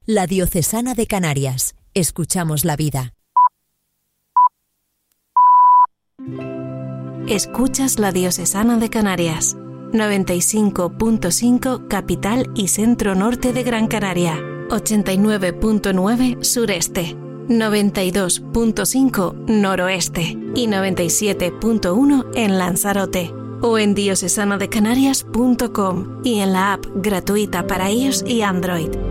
La Diocesana de Canarias. Escuchamos la vida. Escuchas La Diocesana de Canarias. 95.5 capital y centro norte de Gran Canaria. 89.9 sureste. 92.5 noroeste. Y 97.1 en Lanzarote. O en diocesanadecanarias.com y en la app gratuita para iOS y Android.